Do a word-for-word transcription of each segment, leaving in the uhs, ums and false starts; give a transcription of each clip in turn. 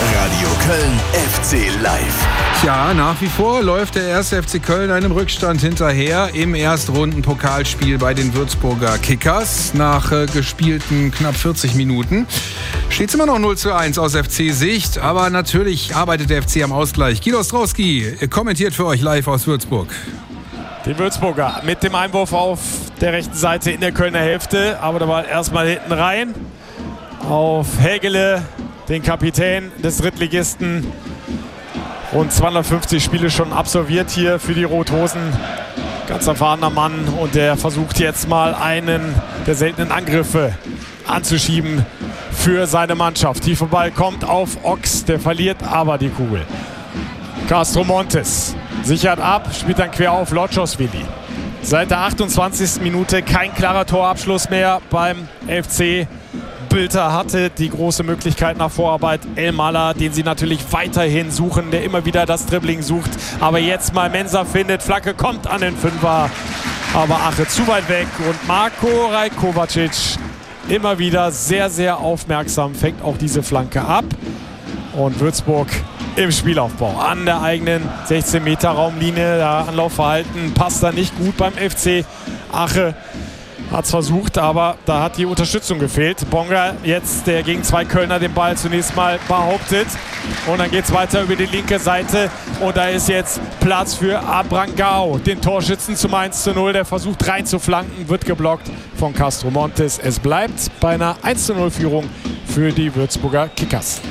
Radio Köln F C Live. Ja, nach wie vor läuft der erste F C Köln einem Rückstand hinterher im Erstrunden-Pokalspiel bei den Würzburger Kickers. Nach äh, gespielten knapp vierzig Minuten steht es immer noch null zu eins aus F C-Sicht. Aber natürlich arbeitet der F C am Ausgleich. Guido Ostrowski kommentiert für euch live aus Würzburg. Die Würzburger mit dem Einwurf auf der rechten Seite in der Kölner Hälfte. Aber der Ball erstmal hinten rein auf Hägele, den Kapitän des Drittligisten. Rund zweihundertfünfzig Spiele schon absolviert hier für die Rot-Hosen. Ganz erfahrener Mann, und der versucht jetzt mal einen der seltenen Angriffe anzuschieben für seine Mannschaft. Tiefer Ball kommt auf Ochs, der verliert aber die Kugel. Castro Montes sichert ab, spielt dann quer auf Lotschosvili. Seit der achtundzwanzigsten Minute kein klarer Torabschluss mehr beim F C. Bülter hatte die große Möglichkeit nach Vorarbeit. Elmaler, den sie natürlich weiterhin suchen, der immer wieder das Dribbling sucht. Aber jetzt mal Mensah findet, Flanke kommt an den Fünfer. Aber Ache zu weit weg. Und Marko Rajkovacic immer wieder sehr, sehr aufmerksam, fängt auch diese Flanke ab. Und Würzburg im Spielaufbau an der eigenen sechzehn Meter Raumlinie. Der Anlaufverhalten passt da nicht gut beim F C. Ache hat es versucht, aber da hat die Unterstützung gefehlt. Bonga jetzt, der gegen zwei Kölner den Ball zunächst mal behauptet. Und dann geht es weiter über die linke Seite. Und da ist jetzt Platz für Abrangao, den Torschützen zum eins zu null. Der versucht rein zu flanken, wird geblockt von Castro Montes. Es bleibt bei einer eins zu null Führung für die Würzburger Kickers.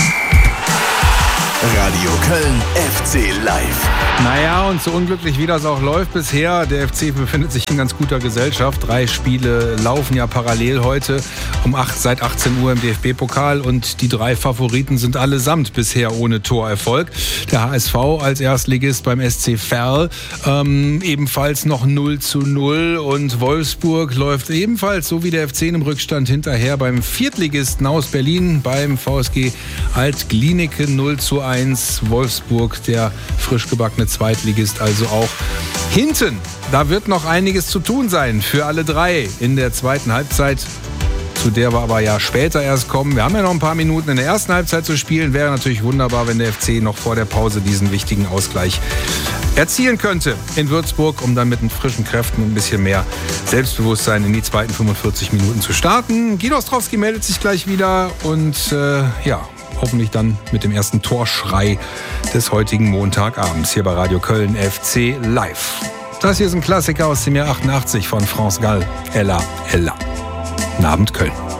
Radio Köln F C Live. Naja, und so unglücklich wie das auch läuft bisher, der F C befindet sich in ganz guter Gesellschaft. Drei Spiele laufen ja parallel heute um acht, seit achtzehn Uhr im D F B-Pokal, und die drei Favoriten sind allesamt bisher ohne Torerfolg. Der H S V als Erstligist beim S C Verl ähm, ebenfalls noch null zu null, und Wolfsburg läuft ebenfalls so wie der F C im Rückstand hinterher beim Viertligisten aus Berlin, beim V S G Alt-Glienicke null zu eins. Wolfsburg, der frisch gebackene Zweitligist, also auch hinten. Da wird noch einiges zu tun sein für alle drei in der zweiten Halbzeit, zu der wir aber ja später erst kommen. Wir haben ja noch ein paar Minuten in der ersten Halbzeit zu spielen. Wäre natürlich wunderbar, wenn der F C noch vor der Pause diesen wichtigen Ausgleich erzielen könnte in Würzburg, um dann mit frischen Kräften und ein bisschen mehr Selbstbewusstsein in die zweiten fünfundvierzig Minuten zu starten. Guido Ostrowski meldet sich gleich wieder und äh, ja, hoffentlich dann mit dem ersten Torschrei des heutigen Montagabends hier bei Radio Köln F C Live. Das hier ist ein Klassiker aus dem Jahr achtundachtzig von France Gall, Ella, Ella. Guten Abend, Köln.